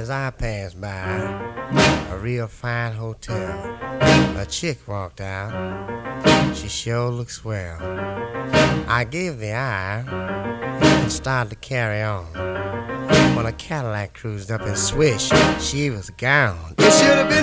As I passed by a real fine hotel, a chick walked out. She sure looked swell. I gave the eye and started to carry on when a Cadillac cruised up and swish, she was gone. It should have been